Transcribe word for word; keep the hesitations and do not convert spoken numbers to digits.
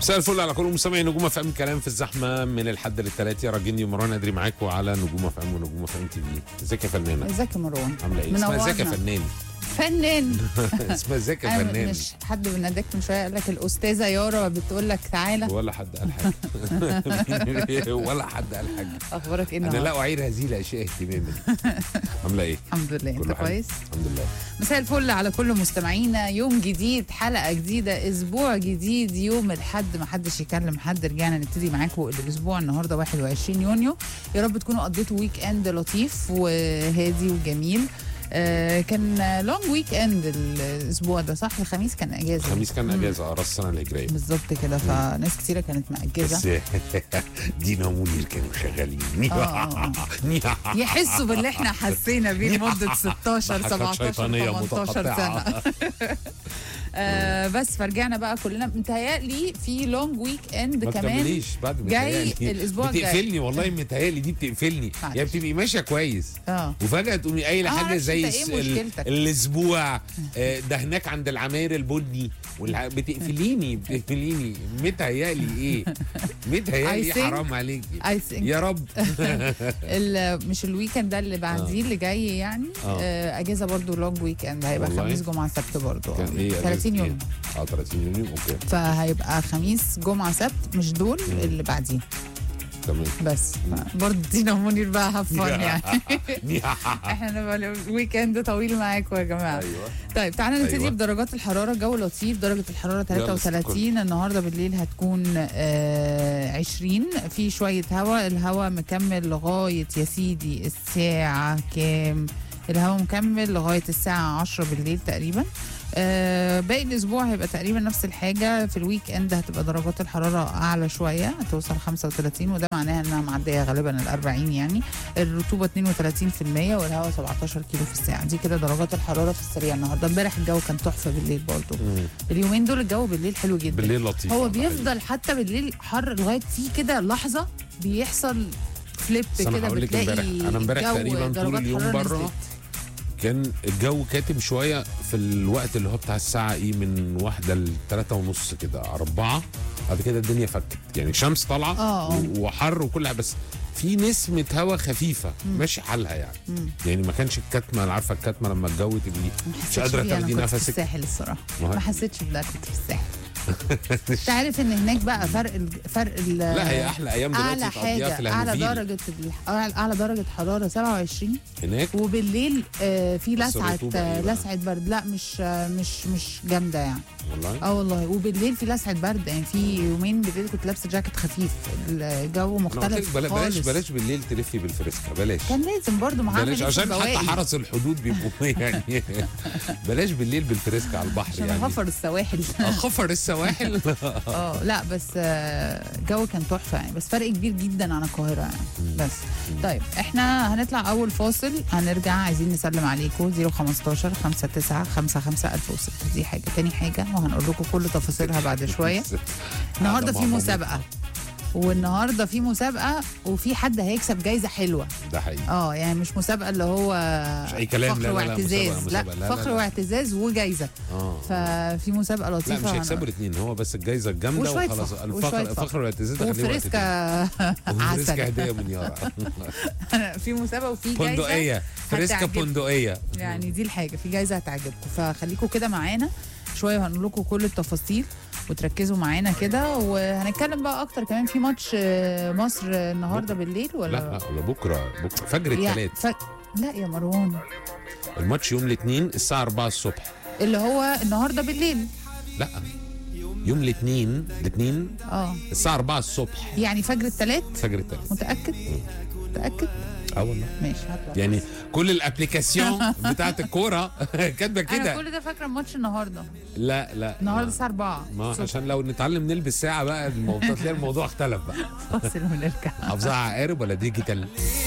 مساء الفل على كل مستمعي نجوم اف ام. كلام في الزحمه من الحد للثلاث. يا راجلني ومروان ادري معاكم على نجوم اف ام ونجوم اف ام تي في. ازيك يا فنانه؟ ازيك يا مروان؟ عامله ايه؟ اسمها ازيك يا فنان؟ فنان. اسمها ازيك يا فنان؟ مش حد بناداك من شويه قال لك الاستاذه يارا بتقول لك تعالى؟ ولا حد قال حاجه. ولا حد قال حاجه. اخبارك ايه انا النهارده؟ لا اعير هذه الاشياء اهتماما. عامله ايه؟ الحمد لله. انت كويس؟ الحمد لله. مساء الفل على كل مستمعينا. يوم جديد، حلقه جديده، اسبوع جديد، يوم الحد ما حدش يكلم حد. رجعنا نبتدي معاكم الاسبوع النهارده واحد وعشرين يونيو. يا رب تكونوا قضيتوا ويك اند لطيف وهادي وجميل. آه كان لونج ويك اند الاسبوع ده، صح؟ الخميس كان اجازه. الخميس كان اجازه راس السنه الهجريه بالظبط كده، فناس كتيره كانت مأجزه. بس دينا ومنير كانوا شغالين. يحسوا باللي احنا حسينا بيه لمده ستاشر سبعتاشر تمنتاشر سنه. آه بس فرجعنا بقى كلنا. متهيألي في لونج ويك اند ما كمان تكمليش بعد جاي متهيألي. الاسبوع الجاي. بتقفلني والله، متهيألي دي بتقفلني. معلش. يعني بتبقي ماشيه كويس اه وفجاه تقومي قايله آه، حاجه عارف زي انت ايه الس- ال- مشكلتك؟ الاسبوع آه، ده هناك عند العماير البني والع- بتقفليني بتقفليني. متهيألي ايه؟ متهيألي I ايه؟ think- حرام عليكي I think يا رب. ال- مش الويكند ده اللي بعديه اللي جاي يعني. آه. آه اجازه برضو لونج ويك اند، هيبقى والله؟ خميس جمعه سبت برضو. كان ايه؟ ثلاثين أجازة يوم. إيه؟ اه ثلاثين يوم. اوكي فهيبقى خميس جمعه سبت، مش دول اللي بعديه تمام. بس. برضه دينا ومنير بقى هفن يعني. احنا نبقى الويك اند طويل معاكم يا جماعه. ايوه. طيب تعالى نبتدي أيوة. بدرجات الحراره. جو لطيف، درجه الحراره يلا ثلاثة وثلاثين. النهارده بالليل هتكون آه عشرين. في شويه هواء، الهواء مكمل لغايه يا سيدي الساعه كام؟ الهواء مكمل لغايه الساعه عشرة بالليل تقريبا. آه باقي الاسبوع هيبقى تقريبا نفس الحاجه. في الويك اند هتبقى درجات الحراره اعلى شويه، هتوصل خمسة وثلاثين، وده معناها انها معديه غالبا ال أربعين يعني. الرطوبه اثنين وثلاثين بالمية والهواء سبعتاشر كيلو في الساعه. دي كده درجات الحراره في السريع النهارده. امبارح الجو كان تحفه بالليل برضه. مم. اليومين دول الجو بالليل حلو جدا. بالليل لطيف. هو آه، ده حقيقي. بيفضل حتى بالليل حر لغايه في كده لحظه بيحصل فليب بس أنا كده، هقول لك بتلاقي امبارح- أنا امبارح الجو تقريباً طول درجات اليوم حرارة بره. نزلت. كان الجو كاتم شويه في الوقت اللي هو بتاع الساعه ايه، من واحدة لثلاثة ونص كده أربعة. بعد كده الدنيا فكت، يعني شمس طالعه آه. و- وحر وكل حاجه، بس في نسمه هوا خفيفه ماشي حالها يعني. مم. يعني ما كانش الكتمه، أنا عارفه الكتمه لما الجو تبقي ما مش حسيتش قادره بيه. أنا تاخدي كنت في نفسك. الساحل الصراحه، ما هو- ما حسيتش بده، كنت في الساحل. انت عارف ان هناك بقى فرق ال... فرق ال... لا هي احلى ايام دلوقتي اعلى تقضيها في حاجه، اعلى الهانوفيل. درجه ال... اعلى أعلى درجه حراره سبعة وعشرين، هناك وبالليل آه في بس لسعه الرطوبة إيه آه بقى؟ لسعه برد. لا مش آه مش مش جامده يعني. والله. اه والله. وبالليل في لسعه برد، يعني في يومين بالليل كنت لابسه جاكيت خفيف. الجو أنا قلت لك مختلف بلا- خالص. بلاش بلاش بالليل تلفي بالفريسكا، بلاش كان لازم برضه معاه بلاش عشان حتى حرس الحدود بيبقوا يعني. بلاش بالليل بالفريسكا على البحر عشان يعني. غفر السواحل. خفر السواحل. اه لا بس آه، الجو كان تحفه يعني، بس فرق كبير جدا عن القاهره يعني. بس طيب احنا هنطلع اول فاصل، هنرجع عايزين نسلم عليكم صفر خمستاشر خمسة تسعة خمسة خمسة ألف وستة. دي حاجه. تاني حاجه وهنقول لكم كل تفاصيلها بعد شويه. النهارده في مسابقه، والنهارده في مسابقه وفي حد هيكسب جايزه حلوه. ده حقيقي. اه يعني مش مسابقه اللي هو مش أي كلام. فخر لا، لا، لا، واعتزاز. مسابقة- لا, مسابقة. لا، لا، فخر لا. واعتزاز وجايزه. اه ففي مسابقه لا لطيفه. مش هيكسبوا الاثنين، هو بس الجائزه الجامده وشوية وخلاص. فخر. الفخر وشوية فخر. الفخر والاعتزاز ده خليه وقت وفريسكا تاني. وفريسكا عسل. هديه من يارا. في مسابقه وفي جايزه بندقيه فريسكا هتعجبكم. بندقيه. يعني دي الحاجه، في جايزه هتعجبكم، فخليكم كده معانا شويه وهنقول لكم كل التفاصيل وتركزوا معانا كده. وهنتكلم بقى اكتر كمان في ماتش آه، مصر النهارده بالليل ولا لا لا ولا بكره بكره فجر يعني الثلاث. ف... لا يا مروان، الماتش يوم الاثنين الساعه أربعة الصبح. اللي هو النهارده بالليل. لا يوم الاثنين الاثنين اه الساعه أربعة الصبح يعني فجر الثلاث. فجر الثلاث. متاكد؟ متاكد؟ اه والله. ماشي هطلع. يعني كل الابلكاسيون بتاعت الكوره كاتبه انا كده. كل ده فاكره الماتش النهارده. لا لا النهارده ما- الساعه أربعة. ما عشان لو نتعلم نلبس ساعه بقى الموضوع تلاقي الموضوع اختلف بقى. فاصل ونرجع. حافظها عقارب ولا ديجيتال؟